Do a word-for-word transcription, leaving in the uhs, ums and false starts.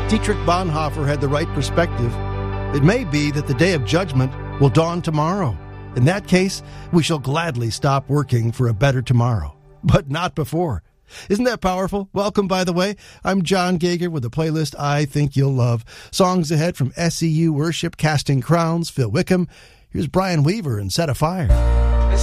Dietrich Bonhoeffer had the right perspective. It may be that the day of judgment will dawn tomorrow. In that case, we shall gladly stop working for a better tomorrow, but not before. Isn't that powerful? Welcome, by the way. I'm John Gager with a playlist I think you'll love. Songs ahead from S E U Worship, Casting Crowns, Phil Wickham. Here's Brian Weaver and Set Afire.